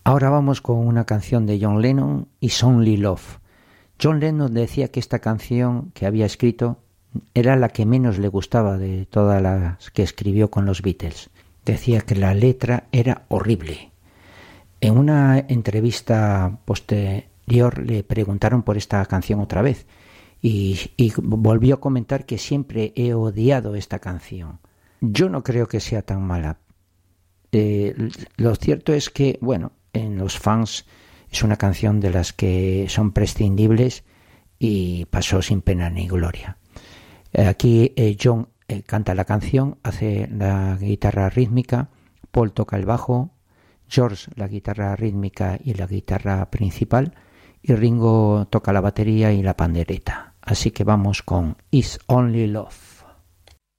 Ahora vamos con una canción de John Lennon, It's Only Love. John Lennon decía que esta canción que había escrito era la que menos le gustaba de todas las que escribió con los Beatles. Decía que la letra era horrible. En una entrevista posterior le preguntaron por esta canción otra vez y volvió a comentar que siempre he odiado esta canción. Yo no creo que sea tan mala. Lo cierto es que, bueno, en los fans es una canción de las que son prescindibles y pasó sin pena ni gloria. Aquí John canta la canción, hace la guitarra rítmica, Paul toca el bajo, George la guitarra rítmica y la guitarra principal, y Ringo toca la batería y la pandereta. Así que vamos con It's Only Love.